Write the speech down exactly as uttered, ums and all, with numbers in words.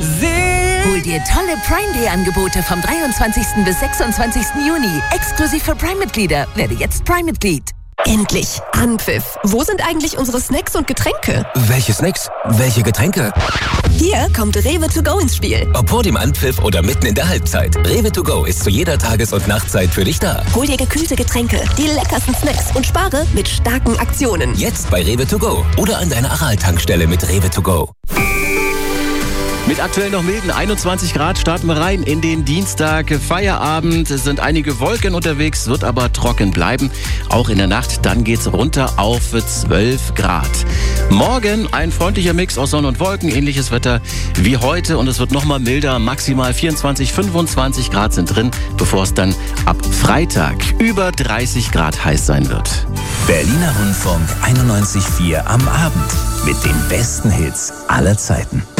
Hol dir tolle Prime Day Angebote vom dreiundzwanzigsten bis sechsundzwanzigsten Juni. Exklusiv für Prime-Mitglieder. Werde jetzt Prime-Mitglied. Endlich! Anpfiff! Wo sind eigentlich unsere Snacks und Getränke? Welche Snacks? Welche Getränke? Hier kommt Rewe to go ins Spiel. Ob vor dem Anpfiff oder mitten in der Halbzeit. Rewe to go ist zu jeder Tages- und Nachtzeit für dich da. Hol dir gekühlte Getränke, die leckersten Snacks und spare mit starken Aktionen. Jetzt bei Rewe to go oder an deiner Aral-Tankstelle mit Rewe to go. Mit aktuell noch milden einundzwanzig Grad starten wir rein in den Dienstag. Feierabend, es sind einige Wolken unterwegs, wird aber trocken bleiben. Auch in der Nacht, dann geht's runter auf zwölf Grad. Morgen ein freundlicher Mix aus Sonne und Wolken, ähnliches Wetter wie heute. Und es wird nochmal milder, maximal vierundzwanzig, fünfundzwanzig Grad sind drin, bevor es dann ab Freitag über dreißig Grad heiß sein wird. Berliner Rundfunk einundneunzig Komma vier am Abend mit den besten Hits aller Zeiten.